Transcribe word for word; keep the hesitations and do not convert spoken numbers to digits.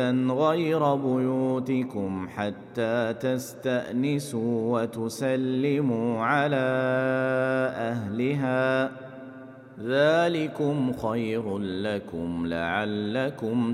غير بيوتكم حتى تستأنسوا وتسلموا على أهلها ذلكم خير لكم لعلكم